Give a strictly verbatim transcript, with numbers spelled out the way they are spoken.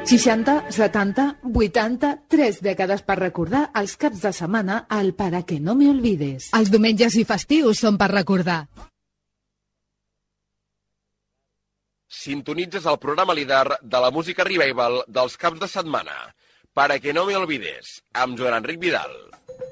seixanta, setanta, vuitanta, tres dècades per recordar els caps de setmana al Para que no me olvides. Els diumenges i festius són per recordar. Sintonitzes el programa líder de la música revival dels caps de setmana. Para que no me olvides, amb Joan Enric Vidal.